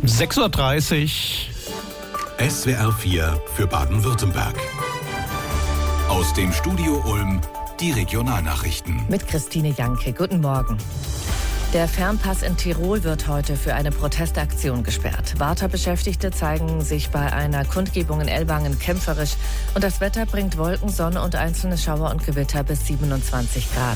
6:30 Uhr. SWR 4 für Baden-Württemberg. Aus dem Studio Ulm die Regionalnachrichten. Mit Christine Janke. Guten Morgen. Der Fernpass in Tirol wird heute für eine Protestaktion gesperrt. Warta-Beschäftigte zeigen sich bei einer Kundgebung in Ellwangen kämpferisch. Und das Wetter bringt Wolken, Sonne und einzelne Schauer und Gewitter bis 27 Grad.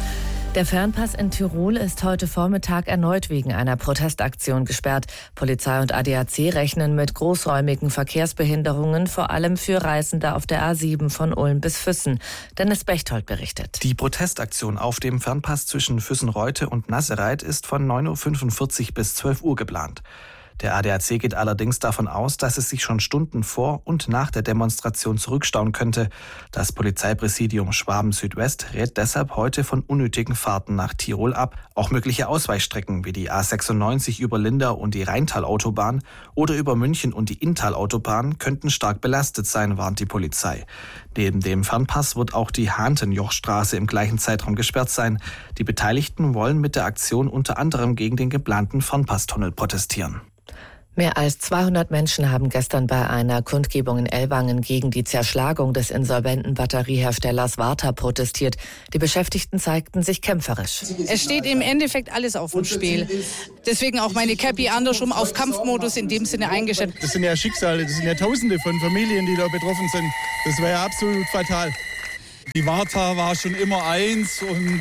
Der Fernpass in Tirol ist heute Vormittag erneut wegen einer Protestaktion gesperrt. Polizei und ADAC rechnen mit großräumigen Verkehrsbehinderungen, vor allem für Reisende auf der A7 von Ulm bis Füssen. Dennis Bechtold berichtet. Die Protestaktion auf dem Fernpass zwischen Füssen-Reute und Nassereit ist von 9:45 Uhr bis 12 Uhr geplant. Der ADAC geht allerdings davon aus, dass es sich schon Stunden vor und nach der Demonstration zurückstauen könnte. Das Polizeipräsidium Schwaben-Südwest rät deshalb heute von unnötigen Fahrten nach Tirol ab. Auch mögliche Ausweichstrecken wie die A96 über Lindau und die Rheintalautobahn oder über München und die Inntalautobahn könnten stark belastet sein, warnt die Polizei. Neben dem Fernpass wird auch die Hahntenjochstraße im gleichen Zeitraum gesperrt sein. Die Beteiligten wollen mit der Aktion unter anderem gegen den geplanten Fernpasstunnel protestieren. Mehr als 200 Menschen haben gestern bei einer Kundgebung in Ellwangen gegen die Zerschlagung des insolventen Batterieherstellers Warta protestiert. Die Beschäftigten zeigten sich kämpferisch. Es steht im Endeffekt alles auf dem Spiel. Deswegen auch meine Cappy andersrum auf Kampfmodus in dem Sinne eingestellt. Das sind ja Schicksale, das sind ja Tausende von Familien, die da betroffen sind. Das wäre ja absolut fatal. Die Warta war schon immer eins und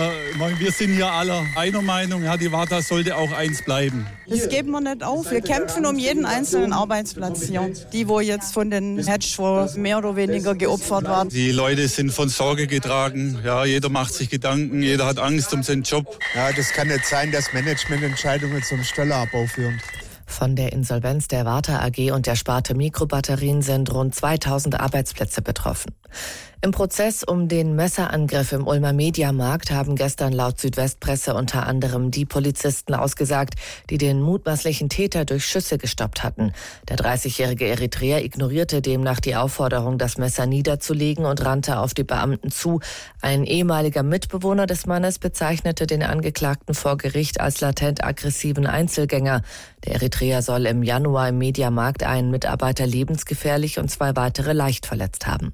wir sind hier alle einer Meinung, ja, die Warta sollte auch eins bleiben. Das geben wir nicht auf. Wir kämpfen um jeden einzelnen Arbeitsplatz hier. Die, wo jetzt von den Hedgefonds mehr oder weniger geopfert waren. Die Leute sind von Sorge getragen. Ja, jeder macht sich Gedanken, jeder hat Angst um seinen Job. Ja, das kann nicht sein, dass Managemententscheidungen zum Stellenabbau führen. Von der Insolvenz der Warta AG und der Sparte Mikrobatterien sind rund 2000 Arbeitsplätze betroffen. Im Prozess um den Messerangriff im Ulmer Mediamarkt haben gestern laut Südwestpresse unter anderem die Polizisten ausgesagt, die den mutmaßlichen Täter durch Schüsse gestoppt hatten. Der 30-jährige Eritreer ignorierte demnach die Aufforderung, das Messer niederzulegen und rannte auf die Beamten zu. Ein ehemaliger Mitbewohner des Mannes bezeichnete den Angeklagten vor Gericht als latent aggressiven Einzelgänger. Der Eritreer soll im Januar im Mediamarkt einen Mitarbeiter lebensgefährlich und 2 weitere leicht verletzt haben.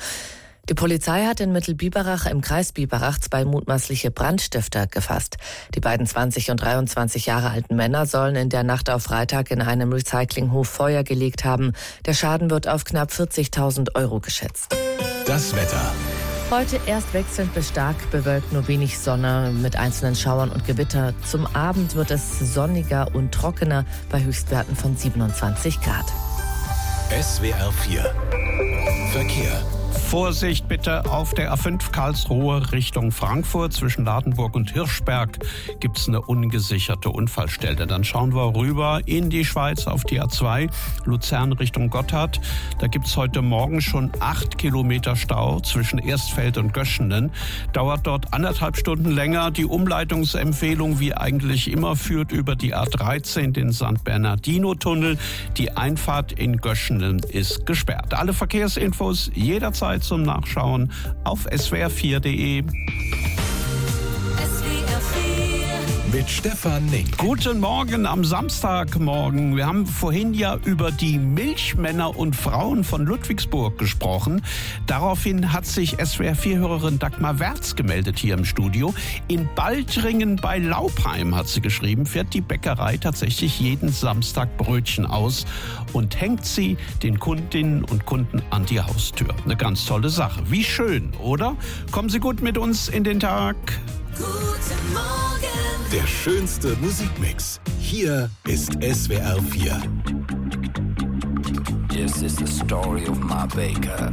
Die Polizei hat in Mittelbiberach im Kreis Biberach 2 mutmaßliche Brandstifter gefasst. Die beiden 20 und 23 Jahre alten Männer sollen in der Nacht auf Freitag in einem Recyclinghof Feuer gelegt haben. Der Schaden wird auf knapp 40.000 € geschätzt. Das Wetter. Heute erst wechselnd bis stark bewölkt, nur wenig Sonne mit einzelnen Schauern und Gewitter. Zum Abend wird es sonniger und trockener bei Höchstwerten von 27 Grad. SWR 4 Verkehr. Vorsicht bitte auf der A5 Karlsruhe Richtung Frankfurt. Zwischen Ladenburg und Hirschberg gibt es eine ungesicherte Unfallstelle. Dann schauen wir rüber in die Schweiz auf die A2 Luzern Richtung Gotthard. Da gibt es heute Morgen schon 8 Kilometer Stau zwischen Erstfeld und Göschenen. Dauert dort 1,5 Stunden länger. Die Umleitungsempfehlung, wie eigentlich immer, führt über die A13, den St. Bernardino-Tunnel. Die Einfahrt in Göschenen ist gesperrt. Alle Verkehrsinfos jederzeit zum Nachschauen auf swr4.de. Mit Stefan Nink. Guten Morgen am Samstagmorgen. Wir haben vorhin ja über die Milchmänner und Frauen von Ludwigsburg gesprochen. Daraufhin hat sich SWR4-Hörerin Dagmar Wertz gemeldet hier im Studio. In Baldringen bei Laupheim, hat sie geschrieben, fährt die Bäckerei tatsächlich jeden Samstag Brötchen aus und hängt sie den Kundinnen und Kunden an die Haustür. Eine ganz tolle Sache. Wie schön, oder? Kommen Sie gut mit uns in den Tag. Guten Morgen. Der schönste Musikmix. Hier ist SWR 4. This is the story of my baker.